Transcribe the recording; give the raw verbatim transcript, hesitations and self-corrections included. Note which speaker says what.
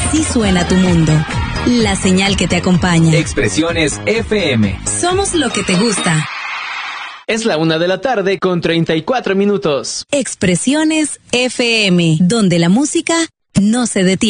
Speaker 1: Así suena tu mundo. La señal que te acompaña.
Speaker 2: Expresiones F M.
Speaker 1: Somos lo que te gusta.
Speaker 3: Es la una de la tarde con treinta y cuatro minutos.
Speaker 1: Expresiones F M, donde la música no se detiene.